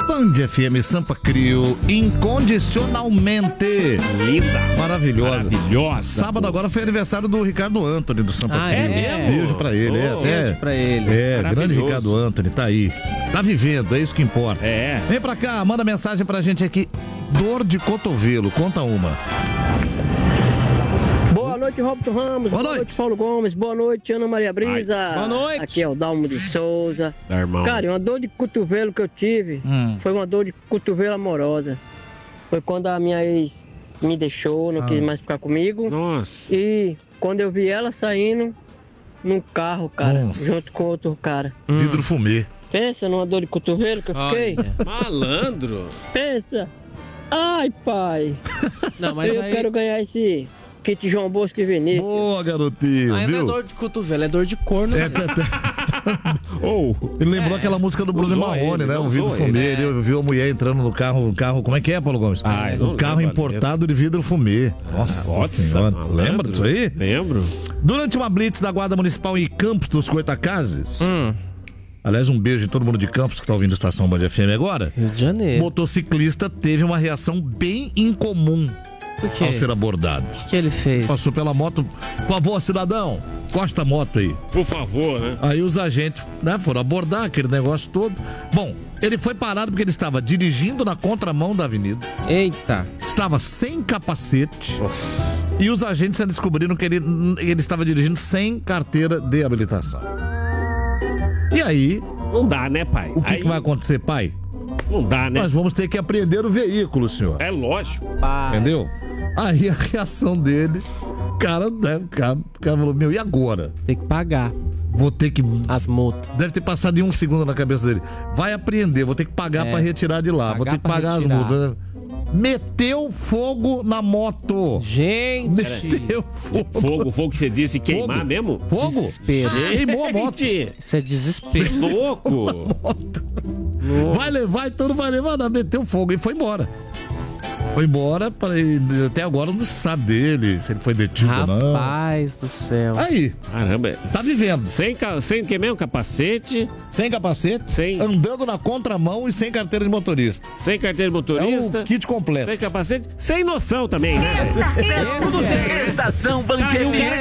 Band FM Sampa Crio, incondicionalmente. Linda. Maravilhosa. Sábado Poxa. agora foi aniversário do Ricardo Antony, do Sampa Crio. é mesmo? Beijo pra ele. Beijo pra ele. Grande Ricardo Antony, tá aí. Tá vivendo, é isso que importa. Vem pra cá, manda mensagem pra gente aqui. Dor de cotovelo, conta uma. Boa noite, Roberto Ramos. Boa noite, Paulo Gomes. Boa noite, Ana Maria Brisa. Boa noite. Aqui é o Dalmo de Souza. Irmão. Cara, uma dor de cotovelo que eu tive foi uma dor de cotovelo amorosa. Foi quando a minha ex me deixou, não quis mais ficar comigo. Nossa. E quando eu vi ela saindo num carro, cara, Nossa. junto com outro cara. Vidro fumê. Pensa numa dor de cotovelo que eu fiquei. Malandro. Pensa. Ai, pai. Não, mas eu aí... quero ganhar esse kit João Bosco e Vinícius. Boa, garotinho, Aí não é viu? dor de cotovelo, é dor de corno. Ele lembrou aquela música do Bruno Usou Marrone, ele, né? O usou vidro fumê. Ele viu a mulher entrando no carro, como é que é, Paulo Gomes? não Um carro lembro, importado de vidro fumê. Nossa senhora. malandro. Lembra disso aí? Lembro. Durante uma blitz da Guarda Municipal em Campos dos Goitacazes, aliás, um beijo em todo mundo de Campos que tá ouvindo a estação Band FM agora, Rio de Janeiro. motociclista teve uma reação bem incomum Por quê? ao ser abordado. O que ele fez? Passou pela moto, por favor, cidadão, encosta a moto aí. Por favor, né? Aí os agentes, né, foram abordar aquele negócio todo. Bom, ele foi parado porque ele estava dirigindo na contramão da avenida, Eita. estava sem capacete. E os agentes descobriram que ele estava dirigindo sem carteira de habilitação. E aí, Não dá, né, pai? o que, Aí que vai acontecer, pai? Não dá, né? Nós vamos ter que apreender o veículo, senhor. É lógico. Entendeu? Aí a reação dele, o cara falou, meu, e agora? Tem que pagar Vou ter que... as multas. Deve ter passado de um segundo na cabeça dele. Vai apreender, vou ter que pagar pra retirar de lá. Vou ter que Pagar pra pagar as retirar. multas. Meteu fogo na moto. Gente. Meteu fogo. Fogo que você disse queimar Fogo. mesmo? Fogo? Desespero. Queimou a moto. Gente, Isso é desespero. louco. Vai levar, então não vai levar nada. Meteu fogo e foi embora. Foi embora, até agora não se sabe dele, se ele foi detido ou não. Rapaz do céu. Aí, Caramba. tá vivendo. Sem que mesmo? Capacete, Sem capacete, Sem- andando na contramão e sem carteira de motorista. sem carteira de É motorista, o kit completo. sem capacete, sem noção também, né? Estação Band Aí o cara FM.